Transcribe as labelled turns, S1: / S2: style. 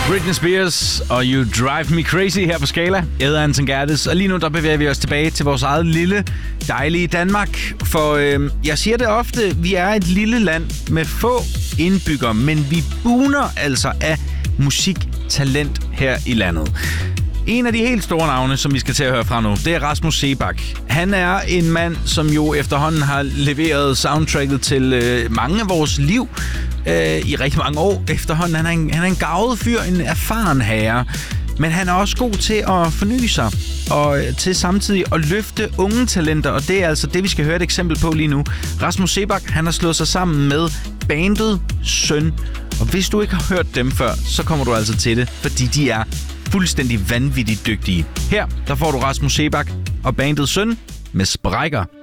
S1: Britney Spears og You Drive Me Crazy her på Skala. Jeg hedder Anton Gerdes, og lige nu der bevæger vi os tilbage til vores eget lille, dejlige Danmark. For jeg siger det ofte, vi er et lille land med få indbyggere, men vi buner altså af musiktalent her i landet. En af de helt store navne, som vi skal til at høre fra nu, det er Rasmus Seebach. Han er en mand, som jo efterhånden har leveret soundtracket til mange af vores liv i rigtig mange år efterhånden. Han er en garvet fyr, en erfaren herre. Men han er også god til at forny sig, og til samtidig at løfte unge talenter, og det er altså det, vi skal høre et eksempel på lige nu. Rasmus Seebach, han har slået sig sammen med bandet Søn, og hvis du ikke har hørt dem før, så kommer du altså til det, fordi de er fuldstændig vanvittigt dygtige. Her, der får du Rasmus Seebach og bandet Søn med Sprækker.